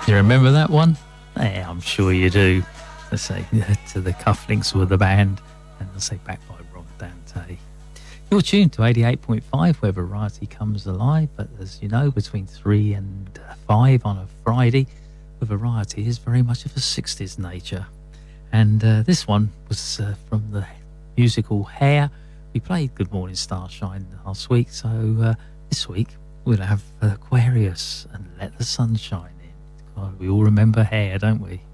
You remember that one? Yeah, I'm sure you do. Let's say to the cufflinks with the band, and let's say backed by Rob Dante. You're tuned to 88.5 where variety comes alive, but as you know, between 3 and 5 on a Friday, the variety is very much of a 60s nature. And this one was from the musical Hair. We played Good Morning Starshine last week, so this week we'll have Aquarius and Let the Sun Shine In. God, we all remember Hair, don't we?